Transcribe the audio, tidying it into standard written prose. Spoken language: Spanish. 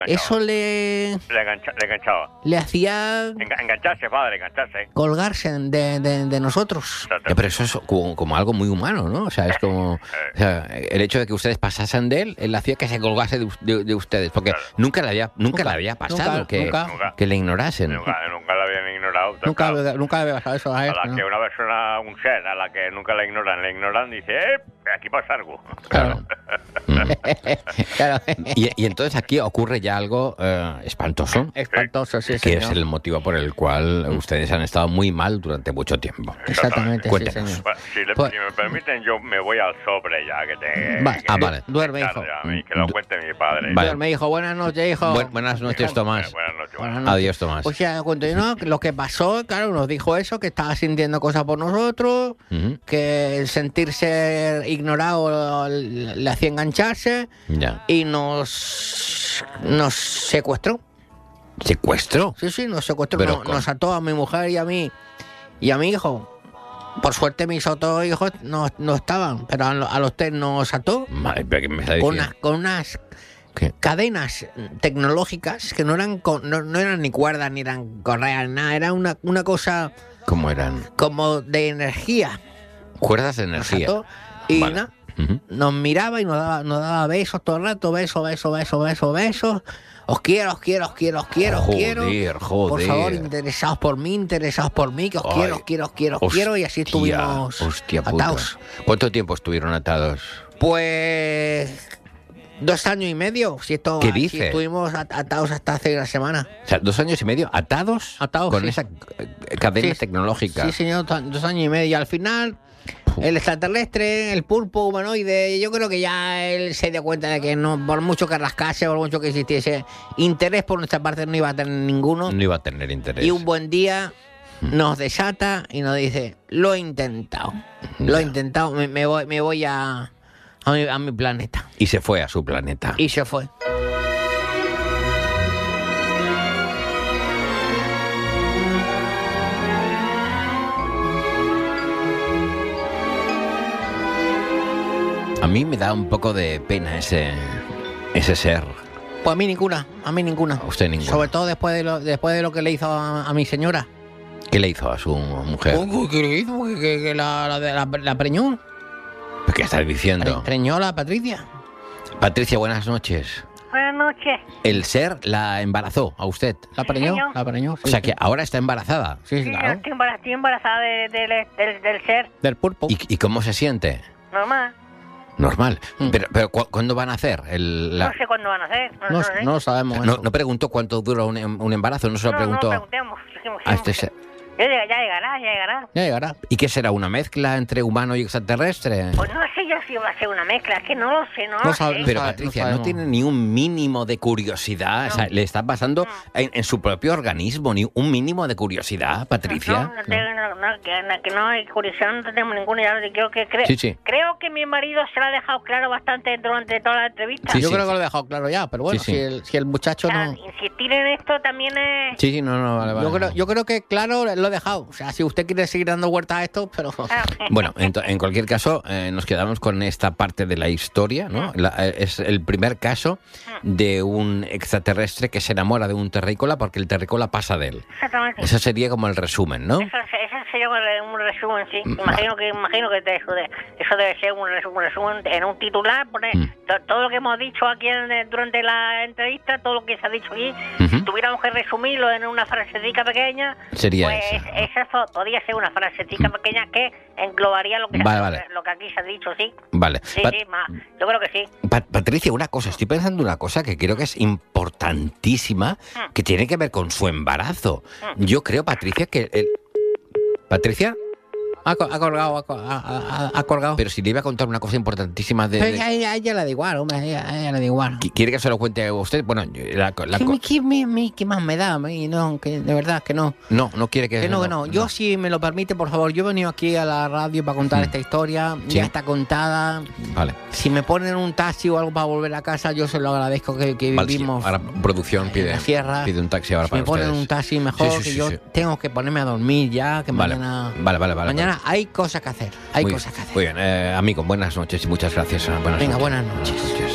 eso le enganchaba. le hacía Engancharse, padre, engancharse. colgarse de nosotros. Pero eso es como algo muy humano, ¿no? O sea, es como... O sea, el hecho de que ustedes pasasen de él hacía que se colgase de ustedes. Porque Claro. nunca le había pasado nunca. que le ignorasen. Nunca la habían ignorado. Nunca había pasado eso a él. A la ¿no? que una persona, un ser, a la que nunca la ignoran, dice, aquí pasa algo. Claro. Claro. Y entonces aquí ocurre ya algo espantoso, Espantoso, sí, que señor. es el motivo por el cual ustedes han estado muy mal durante mucho tiempo. Exactamente, sí, Cuéntenos. señor. Bueno, Pues- si me permiten, yo me voy al sobre ya, que te... Va, que- vale. Duerme, hijo. tarde ya, que lo cuente mi padre. Vale. Duerme, hijo. Buenas noches, hijo. Buenas noches, Tomás. Buenas noches. Buenas noches. Adiós, Tomás. O sea, cuando no, lo que pasó, claro, nos dijo eso, que estaba sintiendo cosas por nosotros, Ujú. que el sentirse ignorado le hacía engancharse Ya. y nos secuestró. ¿Secuestro? Sí, nos secuestró. Pero Nos ató a mi mujer y a mí hijo. Por suerte mis otros hijos no estaban, pero a los tres nos ató Madre, ¿pero qué me está con diciendo? unas ¿Qué? cadenas tecnológicas que no eran no eran ni cuerdas ni eran correas ni nada, era una cosa ¿Cómo eran? como de energía. Cuerdas de Nos energía. ató y Vale. nada, Ujú. nos miraba y nos daba besos todo el rato, besos. Os quiero. Joder. Por favor, interesados por mí, que os Ay. quiero, y así estuvimos Hostia puta. atados. ¿Cuánto tiempo estuvieron atados? Pues 2 años y medio. ¿Qué así dice? estuvimos atados hasta hace una semana. O sea, 2 años y medio atados, Atados, con sí. esa cadena Sí, tecnológica. Sí, señor, 2 años y medio. Y al final, el extraterrestre, el pulpo humanoide, yo creo que ya él se dio cuenta de que no, por mucho que rascase, por mucho que existiese interés por nuestra parte, no iba a tener ninguno. No iba a tener interés. Y un buen día nos desata y nos dice, lo he intentado, me voy a mi planeta. Y se fue a su planeta. Y se fue. A mí me da un poco de pena ese ser. Pues a mí ninguna. A usted ninguna. Sobre todo después de lo que le hizo a mi señora. ¿Qué le hizo a su mujer? ¿Qué le hizo? Que la preñó. ¿Qué estás diciendo? Preñó a la Patricia. Patricia, buenas noches. Buenas noches. El ser la embarazó a usted. La preñó. señor. La preñó. O sea que ahora está embarazada. Sí, Sí, claro. estoy embarazada del ser Del pulpo. ¿Y cómo se siente? normal. Normal. Mm. Pero ¿cuándo van a hacer? No sé cuándo van a hacer. No, No, lo sé. no sabemos No, eso. no preguntó cuánto dura un embarazo, no se lo No, preguntó no preguntemos. Dijimos, a este ser. Ya llegará. Ya llegará. ¿Y qué será? ¿Una mezcla entre humano y extraterrestre? Pues no sé yo si va a ser una mezcla, es que no lo sé, no No lo sabe- sé. Pero no Patricia, sabemos. no tiene ni un mínimo de curiosidad. O sea, le está pasando en su propio organismo, ni un mínimo de curiosidad, Patricia. Que no hay curiosidad, no tenemos ninguna idea. Sí. Creo que mi marido se lo ha dejado claro bastante durante toda la entrevista. Sí, Yo sí. creo que lo he dejado claro ya, pero bueno, Sí, sí. Si el muchacho O sea, no... insistir en esto también es... Sí, no, vale. Yo creo que claro lo he dejado. O sea, si usted quiere seguir dando vueltas a esto, pero... Bueno, en cualquier caso, nos quedamos con esta parte de la historia, ¿no? Es el primer caso de un extraterrestre que se enamora de un terrícola porque el terrícola pasa de él. Exactamente. Eso sería como el resumen, ¿no? Eso sería un resumen, sí. Imagino que eso debe ser un resumen en un titular. Poner todo lo que hemos dicho aquí durante la entrevista, todo lo que se ha dicho aquí, si tuviéramos que resumirlo en una frasecita pequeña, Sería pues esa. esa podría ser una frasecita pequeña que englobaría lo que, Vale. lo que aquí se ha dicho, sí. Vale. Sí, yo creo que sí. Patricia, una cosa, estoy pensando una cosa que creo que es importantísima, que tiene que ver con su embarazo. Yo creo, Patricia, que ¿Patricia? Ha colgado. Pero si le iba a contar una cosa importantísima Pero a ella le da igual, hombre, a ella le da igual. ¿Quiere que se lo cuente a usted? Bueno, ¿Qué más me da a mí? No, que de verdad que no. No quiere que... Que no. Yo, si me lo permite, por favor, yo he venido aquí a la radio para contar esta historia. Sí. Ya está contada. Vale. Si me ponen un taxi o algo para volver a casa, yo se lo agradezco que Vale, sí. vivimos Ahora producción en pide la sierra. un taxi ahora Si para me ponen ustedes. un taxi mejor, Sí, que yo sí. tengo que ponerme a dormir ya, que Vale. mañana... Vale. Mañana hay cosas que hacer, Muy bien. Muy bien, amigo, buenas noches y muchas gracias. Venga, buenas noches.